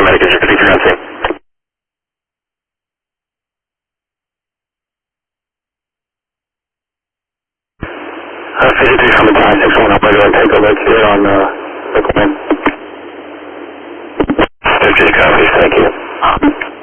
paramedic, is your 53 on scene? 53 from the 561 operator, take a look here on the local wind.